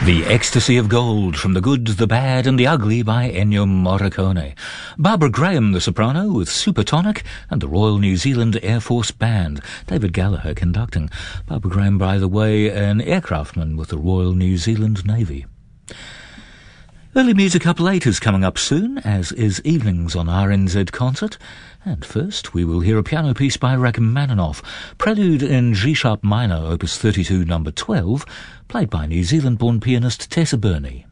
The Ecstasy of Gold from The Good, the Bad and the Ugly by Ennio Morricone. Barbara Graham, the soprano, with Supertonic, and the Royal New Zealand Air Force Band. David Gallagher conducting. Barbara Graham, by the way, an aircraftman with the Royal New Zealand Navy. Early Music Up Late is coming up soon, as is Evenings on RNZ Concert. And first, we will hear a piano piece by Rachmaninoff, Prelude in G-sharp minor, opus 32, number 12, played by New Zealand-born pianist Tessa Burney.